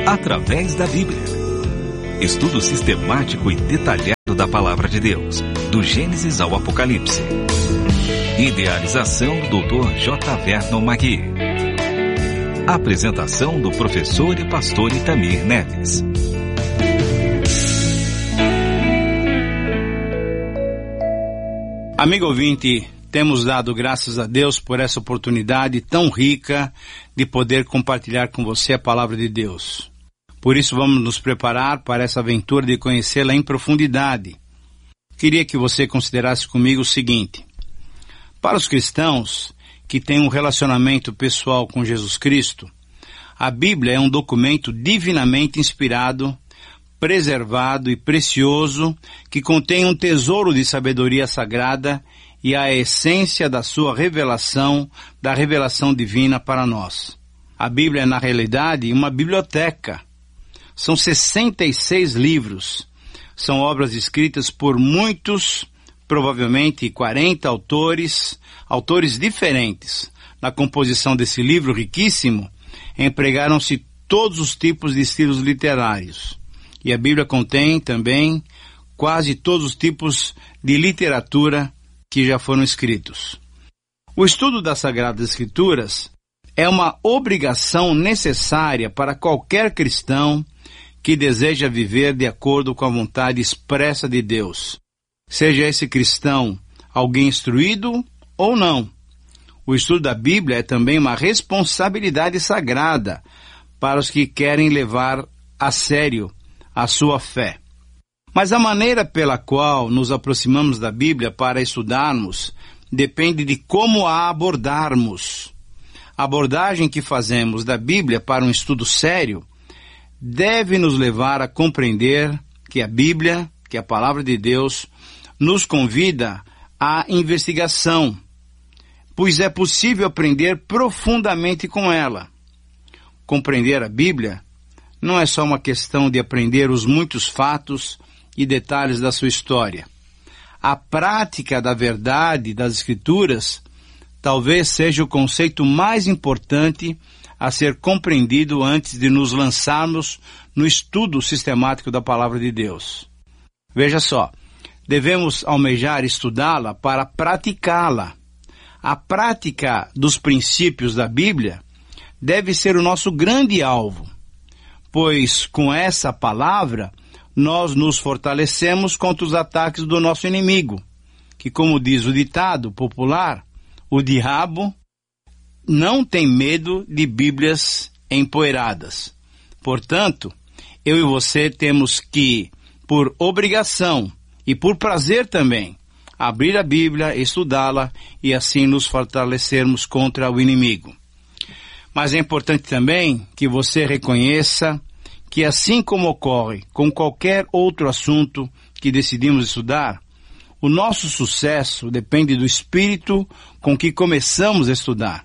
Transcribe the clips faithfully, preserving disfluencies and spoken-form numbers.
através da Bíblia. Estudo sistemático e detalhado da Palavra de Deus, do Gênesis ao Apocalipse. Idealização do doutor J. Vernon Magui. Apresentação do professor e pastor Itamir Neves. Amigo ouvinte, temos dado graças a Deus por essa oportunidade tão rica de poder compartilhar com você a Palavra de Deus. Por isso vamos nos preparar para essa aventura de conhecê-la em profundidade. Queria que você considerasse comigo o seguinte: para os cristãos que têm um relacionamento pessoal com Jesus Cristo, a Bíblia é um documento divinamente inspirado, preservado e precioso, que contém um tesouro de sabedoria sagrada e a essência da sua revelação, da revelação divina para nós. A Bíblia é, na realidade, uma biblioteca. São sessenta e seis livros. São obras escritas por muitos, provavelmente quarenta autores, autores diferentes. Na composição desse livro riquíssimo, empregaram-se todos os tipos de estilos literários. E a Bíblia contém também quase todos os tipos de literatura que já foram escritos. O estudo das Sagradas Escrituras é uma obrigação necessária para qualquer cristão que deseja viver de acordo com a vontade expressa de Deus. Seja esse cristão alguém instruído ou não. O estudo da Bíblia é também uma responsabilidade sagrada para os que querem levar a sério a sua fé. Mas a maneira pela qual nos aproximamos da Bíblia para estudarmos depende de como a abordarmos. A abordagem que fazemos da Bíblia para um estudo sério deve nos levar a compreender que a Bíblia, que a Palavra de Deus, nos convida à investigação, pois é possível aprender profundamente com ela. Compreender a Bíblia não é só uma questão de aprender os muitos fatos e detalhes da sua história. A prática da verdade das Escrituras talvez seja o conceito mais importante a ser compreendido antes de nos lançarmos no estudo sistemático da Palavra de Deus. Veja só, devemos almejar estudá-la para praticá-la. A prática dos princípios da Bíblia deve ser o nosso grande alvo, pois com essa palavra nós nos fortalecemos contra os ataques do nosso inimigo, que, como diz o ditado popular, o diabo não tem medo de Bíblias empoeiradas. Portanto, eu e você temos que, por obrigação e por prazer também, abrir a Bíblia, estudá-la e assim nos fortalecermos contra o inimigo. Mas é importante também que você reconheça que, assim como ocorre com qualquer outro assunto que decidimos estudar, o nosso sucesso depende do espírito com que começamos a estudar.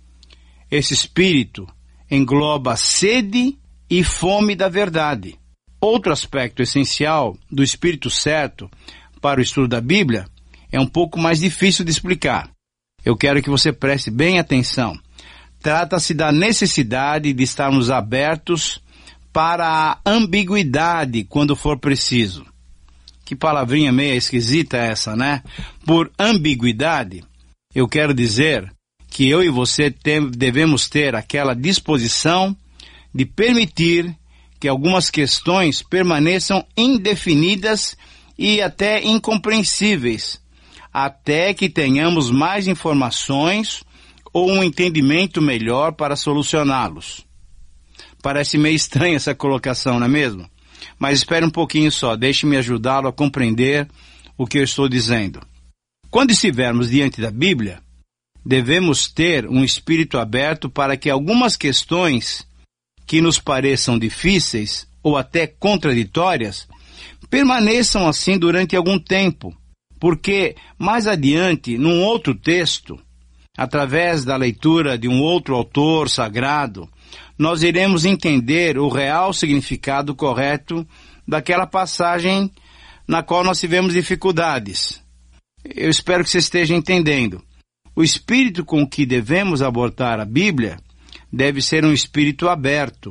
Esse espírito engloba sede e fome da verdade. Outro aspecto essencial do espírito certo para o estudo da Bíblia é um pouco mais difícil de explicar. Eu quero que você preste bem atenção. Trata-se da necessidade de estarmos abertos para a ambiguidade quando for preciso. Que palavrinha meio esquisita essa, né? Por ambiguidade, eu quero dizer que eu e você tem, devemos ter aquela disposição de permitir que algumas questões permaneçam indefinidas e até incompreensíveis, até que tenhamos mais informações ou um entendimento melhor para solucioná-los. Parece meio estranha essa colocação, não é mesmo? Mas espere um pouquinho só, deixe-me ajudá-lo a compreender o que eu estou dizendo. Quando estivermos diante da Bíblia, devemos ter um espírito aberto para que algumas questões que nos pareçam difíceis ou até contraditórias permaneçam assim durante algum tempo, porque mais adiante, num outro texto, através da leitura de um outro autor sagrado, nós iremos entender o real significado correto daquela passagem na qual nós tivemos dificuldades. Eu espero que você esteja entendendo. O espírito com que devemos abordar a Bíblia deve ser um espírito aberto,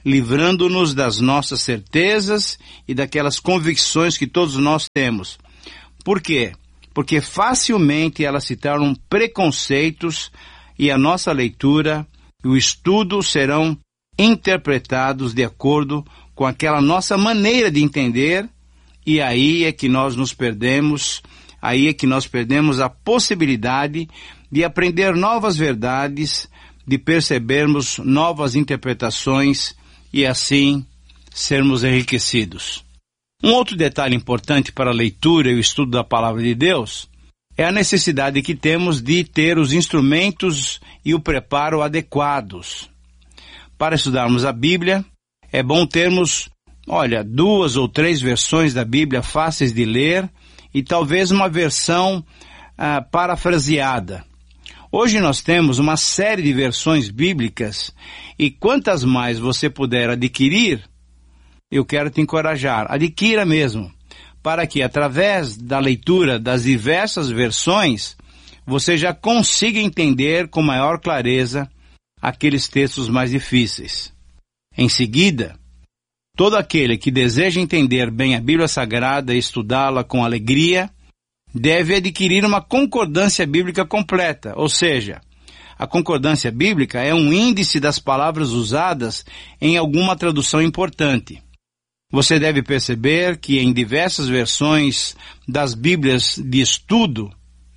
livrando-nos das nossas certezas e daquelas convicções que todos nós temos. Por quê? Porque facilmente elas se tornam preconceitos e a nossa leitura e o estudo serão interpretados de acordo com aquela nossa maneira de entender, e aí é que nós nos perdemos, aí é que nós perdemos a possibilidade de aprender novas verdades, de percebermos novas interpretações e assim sermos enriquecidos. Um outro detalhe importante para a leitura e o estudo da Palavra de Deus é a necessidade que temos de ter os instrumentos e o preparo adequados. Para estudarmos a Bíblia, é bom termos, olha, duas ou três versões da Bíblia fáceis de ler e talvez uma versão ah, parafraseada. Hoje nós temos uma série de versões bíblicas e quantas mais você puder adquirir, eu quero te encorajar, adquira mesmo, para que através da leitura das diversas versões, você já consiga entender com maior clareza aqueles textos mais difíceis. Em seguida, todo aquele que deseja entender bem a Bíblia Sagrada e estudá-la com alegria, deve adquirir uma concordância bíblica completa, ou seja, a concordância bíblica é um índice das palavras usadas em alguma tradução importante. Você deve perceber que em diversas versões das Bíblias de estudo,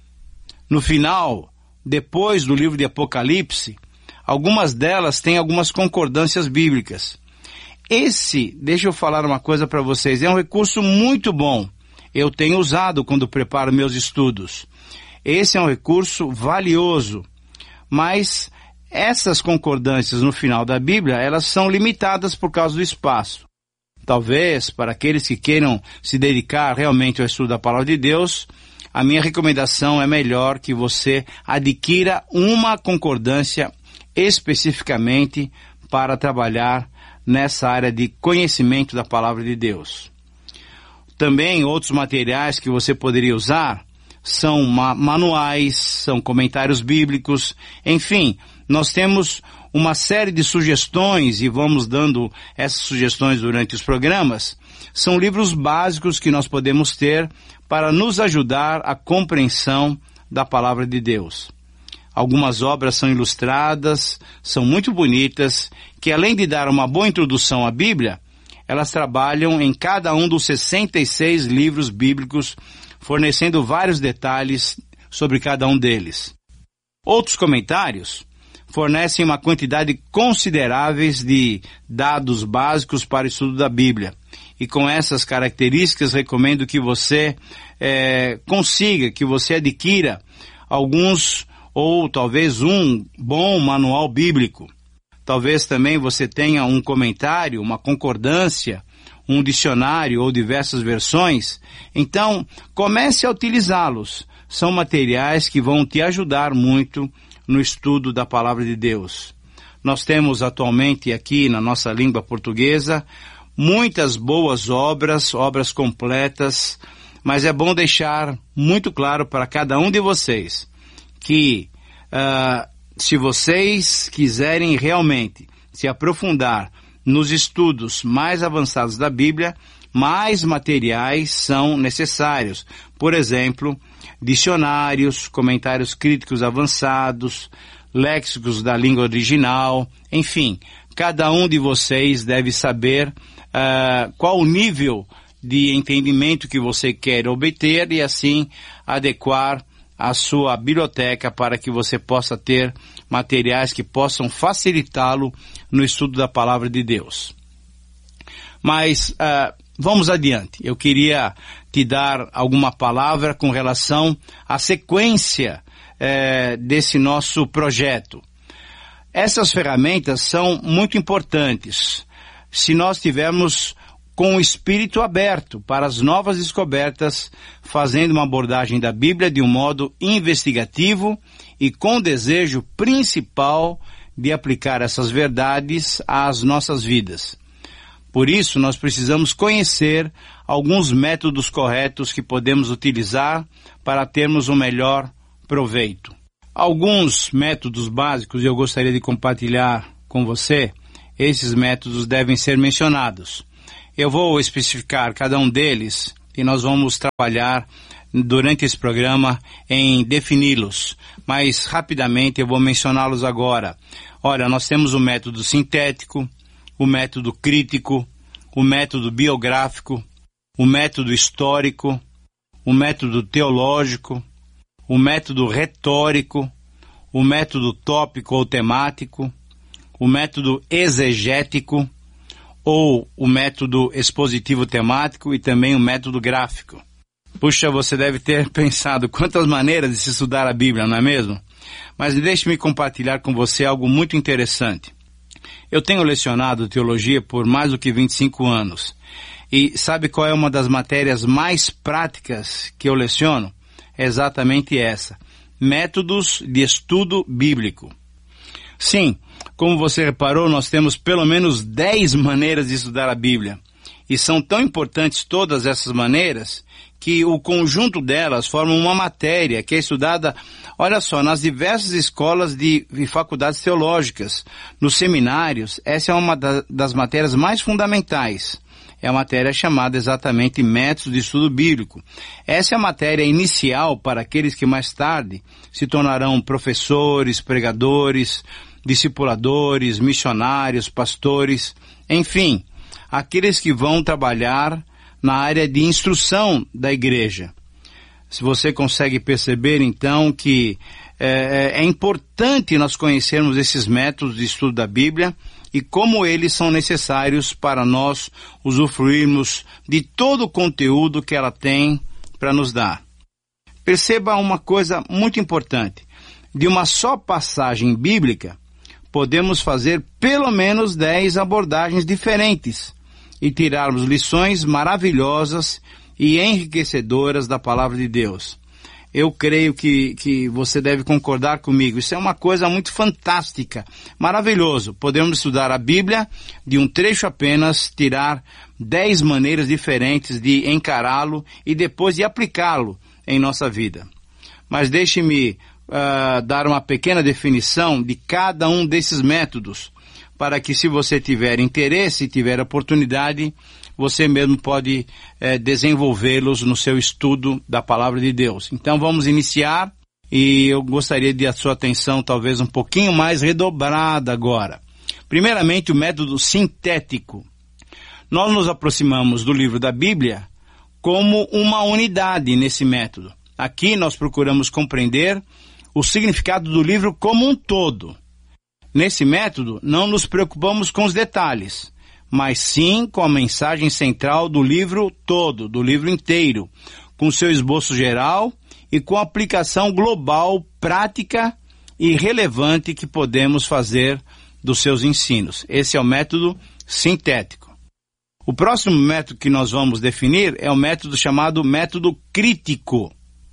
no final, depois do livro de Apocalipse, algumas delas têm algumas concordâncias bíblicas. Esse, deixa eu falar uma coisa para vocês, é um recurso muito bom. Eu tenho usado quando preparo meus estudos. Esse é um recurso valioso, mas essas concordâncias no final da Bíblia, elas são limitadas por causa do espaço. Talvez, para aqueles que queiram se dedicar realmente ao estudo da Palavra de Deus, a minha recomendação é melhor que você adquira uma concordância especificamente para trabalhar nessa área de conhecimento da Palavra de Deus. Também outros materiais que você poderia usar são ma- manuais, são comentários bíblicos, enfim, nós temos uma série de sugestões e vamos dando essas sugestões durante os programas. São livros básicos que nós podemos ter para nos ajudar à compreensão da Palavra de Deus. Algumas obras são ilustradas, são muito bonitas, que além de dar uma boa introdução à Bíblia, elas trabalham em cada um dos sessenta e seis livros bíblicos, fornecendo vários detalhes sobre cada um deles. Outros comentários fornecem uma quantidade considerável de dados básicos para o estudo da Bíblia. E com essas características, recomendo que você é, consiga, que você adquira alguns ou talvez um bom manual bíblico. Talvez também você tenha um comentário, uma concordância, um dicionário ou diversas versões. Então, comece a utilizá-los. São materiais que vão te ajudar muito no estudo da Palavra de Deus. Nós temos atualmente aqui na nossa língua portuguesa muitas boas obras, obras completas, mas é bom deixar muito claro para cada um de vocês que uh, se vocês quiserem realmente se aprofundar nos estudos mais avançados da Bíblia, mais materiais são necessários. Por exemplo, dicionários, comentários críticos avançados, léxicos da língua original, enfim, cada um de vocês deve saber uh, qual o nível de entendimento que você quer obter e assim adequar a sua biblioteca para que você possa ter materiais que possam facilitá-lo no estudo da Palavra de Deus. Mas uh, vamos adiante. Eu queria te dar alguma palavra com relação à sequência uh, desse nosso projeto. Essas ferramentas são muito importantes se nós tivermos com o espírito aberto para as novas descobertas, fazendo uma abordagem da Bíblia de um modo investigativo e com o desejo principal de aplicar essas verdades às nossas vidas. Por isso, nós precisamos conhecer alguns métodos corretos que podemos utilizar para termos um melhor proveito. Alguns métodos básicos eu gostaria de compartilhar com você esses métodos devem ser mencionados. Eu vou especificar cada um deles e nós vamos trabalhar durante esse programa em defini-los, mas rapidamente eu vou mencioná-los agora. Olha, nós temos o método sintético, o método crítico, o método biográfico, o método histórico, o método teológico, o método retórico, o método tópico ou temático, o método exegético, ou o método expositivo temático e também o método gráfico. Puxa, você deve ter pensado quantas maneiras de se estudar a Bíblia, não é mesmo? Mas deixe-me compartilhar com você algo muito interessante. Eu tenho lecionado teologia por mais do que vinte e cinco anos. E sabe qual é uma das matérias mais práticas que eu leciono? É exatamente essa. Métodos de estudo bíblico. Sim, como você reparou, nós temos pelo menos dez maneiras de estudar a Bíblia. E são tão importantes todas essas maneiras que o conjunto delas forma uma matéria que é estudada, olha só, nas diversas escolas de, de faculdades teológicas, nos seminários. Essa é uma da, das matérias mais fundamentais. É a matéria chamada exatamente Métodos de Estudo Bíblico. Essa é a matéria inicial para aqueles que mais tarde se tornarão professores, pregadores, discipuladores, missionários, pastores, enfim, aqueles que vão trabalhar na área de instrução da igreja. Se você consegue perceber, então, que é, é importante nós conhecermos esses métodos de estudo da Bíblia e como eles são necessários para nós usufruirmos de todo o conteúdo que ela tem para nos dar. Perceba uma coisa muito importante. De uma só passagem bíblica, podemos fazer pelo menos dez abordagens diferentes e tirarmos lições maravilhosas e enriquecedoras da palavra de Deus. Eu creio que, que você deve concordar comigo. Isso é uma coisa muito fantástica, maravilhoso. Podemos estudar a Bíblia de um trecho apenas, tirar dez maneiras diferentes de encará-lo e depois de aplicá-lo em nossa vida. Mas deixe-me uh, dar uma pequena definição de cada um desses métodos, para que, se você tiver interesse e tiver oportunidade, você mesmo pode eh, desenvolvê-los no seu estudo da Palavra de Deus. Então vamos iniciar, e eu gostaria de a sua atenção talvez um pouquinho mais redobrada agora. Primeiramente, o método sintético. Nós nos aproximamos do livro da Bíblia como uma unidade nesse método. Aqui nós procuramos compreender o significado do livro como um todo. Nesse método, não nos preocupamos com os detalhes, mas sim com a mensagem central do livro todo, do livro inteiro, com seu esboço geral e com a aplicação global, prática e relevante que podemos fazer dos seus ensinos. Esse é o método sintético. O próximo método que nós vamos definir é o método chamado método crítico.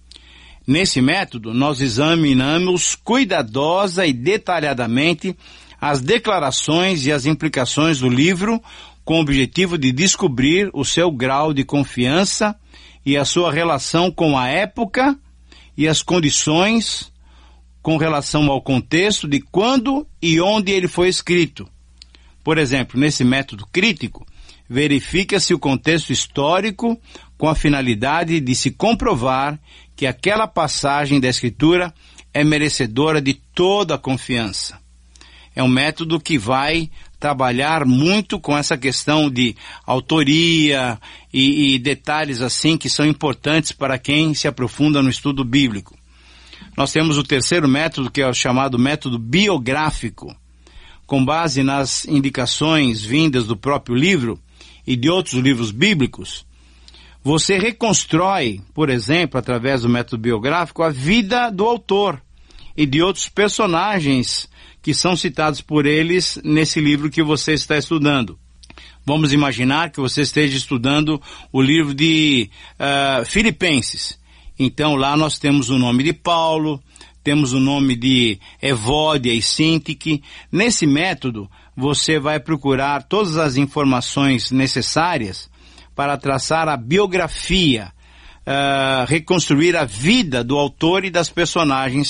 Nesse método, nós examinamos cuidadosa e detalhadamente as declarações e as implicações do livro, com o objetivo de descobrir o seu grau de confiança e a sua relação com a época e as condições com relação ao contexto de quando e onde ele foi escrito. Por exemplo, nesse método crítico, verifica-se o contexto histórico com a finalidade de se comprovar que aquela passagem da Escritura é merecedora de toda a confiança. É um método que vai trabalhar muito com essa questão de autoria e, e detalhes assim que são importantes para quem se aprofunda no estudo bíblico. Nós temos o terceiro método, que é o chamado método biográfico. Com base nas indicações vindas do próprio livro e de outros livros bíblicos, você reconstrói, por exemplo, através do método biográfico, a vida do autor e de outros personagens que são citados por eles nesse livro que você está estudando. Vamos imaginar que você esteja estudando o livro de uh, Filipenses. Então lá nós temos o nome de Paulo, temos o nome de Evódia e Sintique. Nesse método, você vai procurar todas as informações necessárias para traçar a biografia, uh, reconstruir a vida do autor e das personagens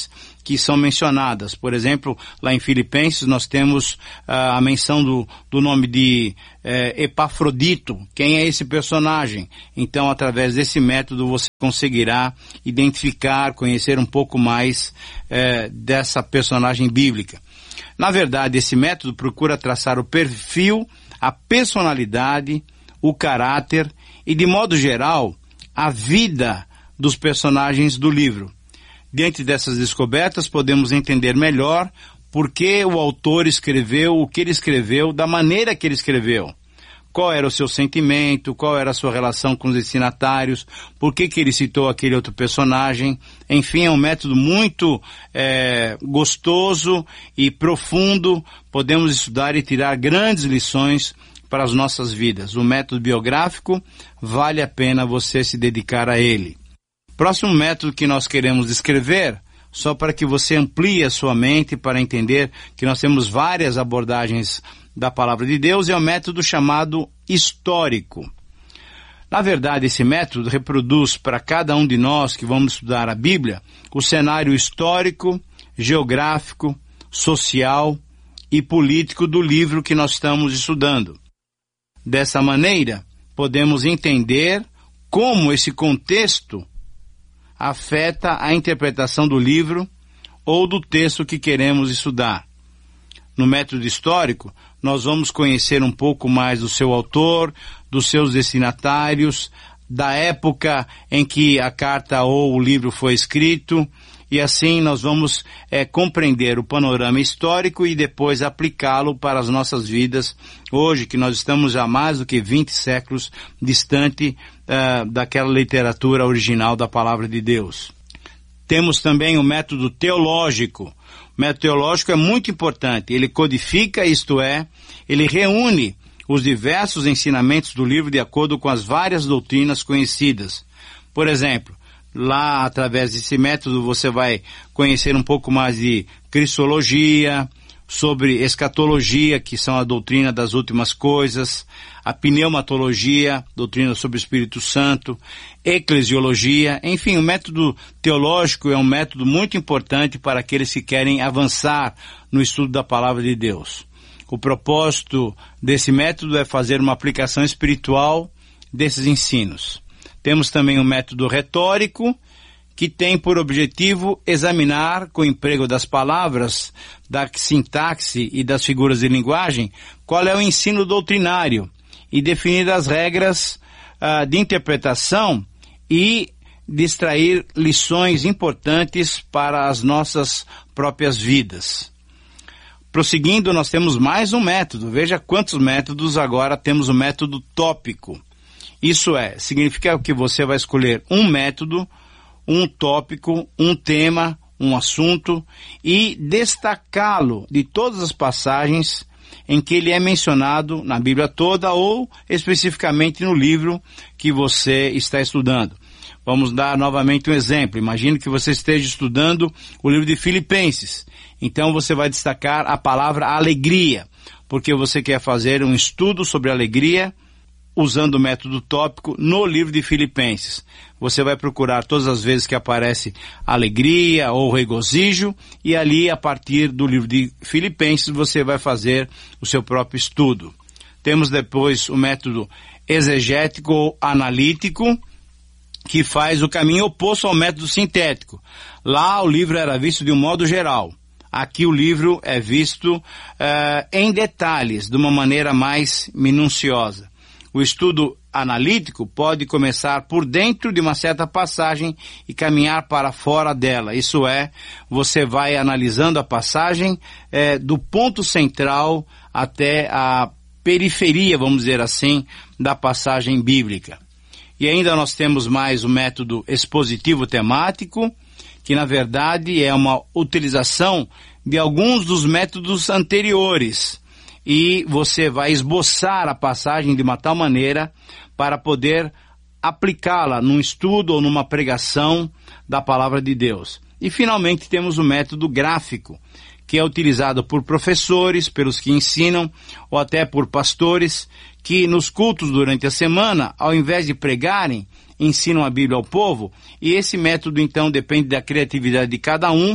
que são mencionadas. Por exemplo, lá em Filipenses nós temos ah, a menção do, do nome de eh, Epafrodito. Quem é esse personagem? Então, através desse método você conseguirá identificar, conhecer um pouco mais eh, dessa personagem bíblica. Na verdade, esse método procura traçar o perfil, a personalidade, o caráter e, de modo geral, a vida dos personagens do livro. Diante dessas descobertas, podemos entender melhor por que o autor escreveu o que ele escreveu, da maneira que ele escreveu. Qual era o seu sentimento, qual era a sua relação com os destinatários, por que que ele citou aquele outro personagem. Enfim, é um método muito é, gostoso e profundo. Podemos estudar e tirar grandes lições para as nossas vidas. O método biográfico, vale a pena você se dedicar a ele. Próximo método que nós queremos descrever, só para que você amplie a sua mente para entender que nós temos várias abordagens da palavra de Deus, é o método chamado histórico. Na verdade, esse método reproduz para cada um de nós que vamos estudar a Bíblia o cenário histórico, geográfico, social e político do livro que nós estamos estudando. Dessa maneira, podemos entender como esse contexto afeta a interpretação do livro ou do texto que queremos estudar. No método histórico, nós vamos conhecer um pouco mais do seu autor, dos seus destinatários, da época em que a carta ou o livro foi escrito, e assim nós vamos é, compreender o panorama histórico e depois aplicá-lo para as nossas vidas, hoje que nós estamos já mais do que vinte séculos distante uh, daquela literatura original da Palavra de Deus. Temos também o método teológico. O método teológico é muito importante. Ele codifica, isto é, ele reúne os diversos ensinamentos do livro de acordo com as várias doutrinas conhecidas. Por exemplo, lá, através desse método, você vai conhecer um pouco mais de cristologia, sobre escatologia, que são a doutrina das últimas coisas, a pneumatologia, doutrina sobre o Espírito Santo, eclesiologia, enfim, o método teológico é um método muito importante para aqueles que querem avançar no estudo da Palavra de Deus. O propósito desse método é fazer uma aplicação espiritual desses ensinos. Temos também o método retórico, que tem por objetivo examinar, com o emprego das palavras, da sintaxe e das figuras de linguagem, qual é o ensino doutrinário e definir as regras uh, de interpretação e de extrair lições importantes para as nossas próprias vidas. Prosseguindo, nós temos mais um método. Veja quantos métodos agora temos o método tópico. Isso é, significa que você vai escolher um método, um tópico, um tema, um assunto e destacá-lo de todas as passagens em que ele é mencionado na Bíblia toda ou especificamente no livro que você está estudando. Vamos dar novamente um exemplo. Imagine que você esteja estudando o livro de Filipenses. Então você vai destacar a palavra alegria, porque você quer fazer um estudo sobre alegria usando o método tópico no livro de Filipenses. Você vai procurar todas as vezes que aparece alegria ou regozijo, e ali, a partir do livro de Filipenses, você vai fazer o seu próprio estudo. Temos depois o método exegético ou analítico, que faz o caminho oposto ao método sintético. Lá o livro era visto de um modo geral. Aqui o livro é visto uh, em detalhes, de uma maneira mais minuciosa. O estudo analítico pode começar por dentro de uma certa passagem e caminhar para fora dela. Isso é, você vai analisando a passagem eh, do ponto central até a periferia, vamos dizer assim, da passagem bíblica. E ainda nós temos mais o método expositivo temático, que na verdade é uma utilização de alguns dos métodos anteriores. E você vai esboçar a passagem de uma tal maneira para poder aplicá-la num estudo ou numa pregação da Palavra de Deus. E finalmente temos o método gráfico, que é utilizado por professores, pelos que ensinam, ou até por pastores, que nos cultos durante a semana, ao invés de pregarem, ensinam a Bíblia ao povo, e esse método então depende da criatividade de cada um,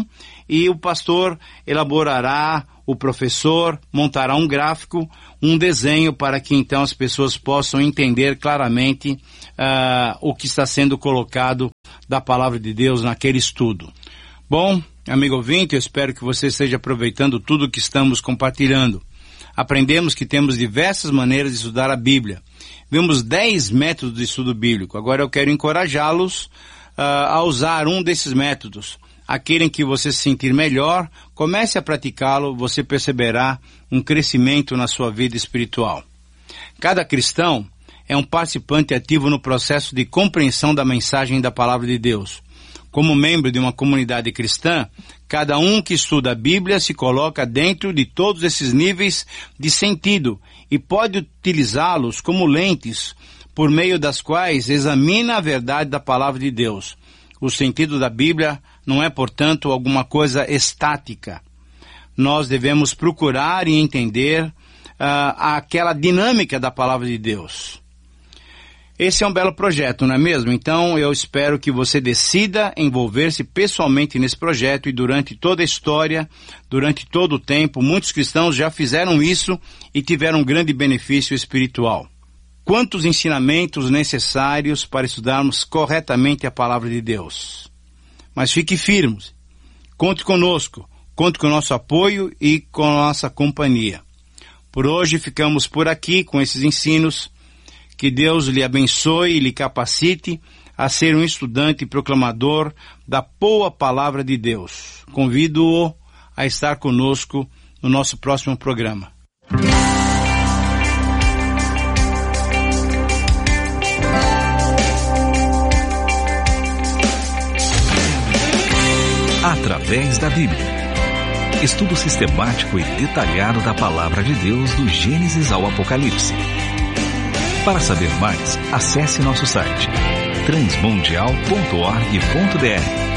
e o pastor elaborará, o professor montará um gráfico, um desenho para que então as pessoas possam entender claramente uh, o que está sendo colocado da palavra de Deus naquele estudo. Bom, amigo ouvinte, eu espero que você esteja aproveitando tudo que estamos compartilhando. Aprendemos que temos diversas maneiras de estudar a Bíblia. Vimos dez métodos de estudo bíblico. Agora eu quero encorajá-los uh, a usar um desses métodos. Aquele em que você se sentir melhor, comece a praticá-lo, você perceberá um crescimento na sua vida espiritual. Cada cristão é um participante ativo no processo de compreensão da mensagem da palavra de Deus. Como membro de uma comunidade cristã, cada um que estuda a Bíblia se coloca dentro de todos esses níveis de sentido e pode utilizá-los como lentes por meio das quais examina a verdade da palavra de Deus. O sentido da Bíblia não é, portanto, alguma coisa estática. Nós devemos procurar e entender uh, aquela dinâmica da palavra de Deus. Esse é um belo projeto, não é mesmo? Então, eu espero que você decida envolver-se pessoalmente nesse projeto e durante toda a história, durante todo o tempo, muitos cristãos já fizeram isso e tiveram um grande benefício espiritual. Quantos ensinamentos necessários para estudarmos corretamente a palavra de Deus. Mas fique firme, conte conosco, conte com o nosso apoio e com a nossa companhia. Por hoje ficamos por aqui com esses ensinos. Que Deus lhe abençoe e lhe capacite a ser um estudante e proclamador da boa palavra de Deus. Convido-o a estar conosco no nosso próximo programa. Através da Bíblia. Estudo sistemático e detalhado da palavra de Deus do Gênesis ao Apocalipse. Para saber mais, acesse nosso site transmundial ponto org ponto br.